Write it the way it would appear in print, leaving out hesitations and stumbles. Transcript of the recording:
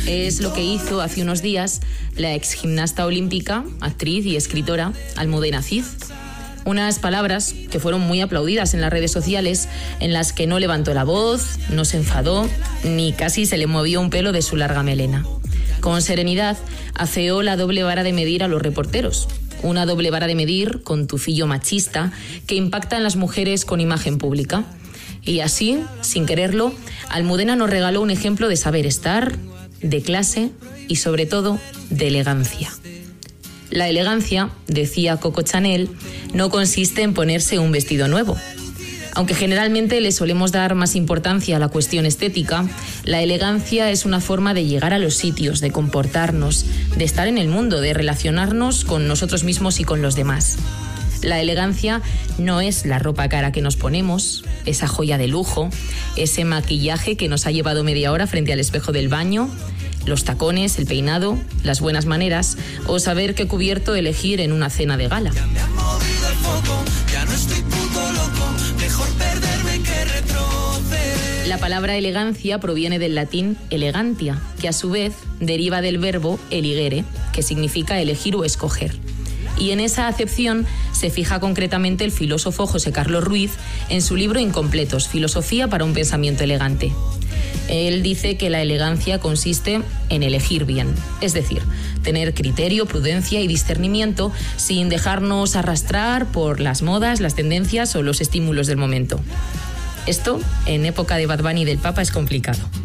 Es lo que hizo hace unos días la exgimnasta olímpica, actriz y escritora Almudena Cid. Unas palabras que fueron muy aplaudidas en las redes sociales, en las que no levantó la voz, no se enfadó, ni casi se le movió un pelo de su larga melena. Con serenidad afeó la doble vara de medir a los reporteros. Una doble vara de medir con tufillo machista que impacta en las mujeres con imagen pública. Y así, sin quererlo, Almudena nos regaló un ejemplo de saber estar, de clase y sobre todo de elegancia. La elegancia, decía Coco Chanel, no consiste en ponerse un vestido nuevo. Aunque generalmente le solemos dar más importancia a la cuestión estética, la elegancia es una forma de llegar a los sitios, de comportarnos, de estar en el mundo, de relacionarnos con nosotros mismos y con los demás. La elegancia no es la ropa cara que nos ponemos, esa joya de lujo, ese maquillaje que nos ha llevado media hora frente al espejo del baño, los tacones, el peinado, las buenas maneras o saber qué cubierto elegir en una cena de gala. Ya me ha movido el foco, ya no estoy puto loco, mejor perderme que retroceder. La palabra elegancia proviene del latín elegantia, que a su vez deriva del verbo eligere, que significa elegir o escoger. Y en esa acepción se fija concretamente el filósofo José Carlos Ruiz en su libro Incompletos, Filosofía para un pensamiento elegante. Él dice que la elegancia consiste en elegir bien, es decir, tener criterio, prudencia y discernimiento sin dejarnos arrastrar por las modas, las tendencias o los estímulos del momento. Esto, en época de Bad Bunny y del Papa, es complicado.